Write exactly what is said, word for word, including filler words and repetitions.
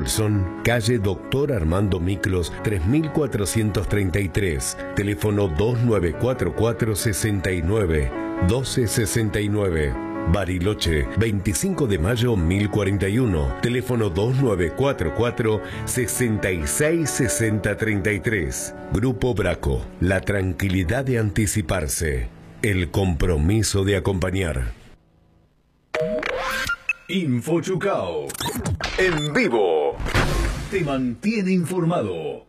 Bolsón, calle Doctor Armando Miklos, tres mil cuatrocientos treinta y tres, teléfono dos nueve cuatro cuatro, seis nueve, uno dos seis nueve. Bariloche, veinticinco de mayo mil cuarenta y uno, teléfono dos nueve cuatro cuatro, seis seis seis cero tres tres. Grupo Braco, la tranquilidad de anticiparse, el compromiso de acompañar. Info Chucao, en vivo, te mantiene informado.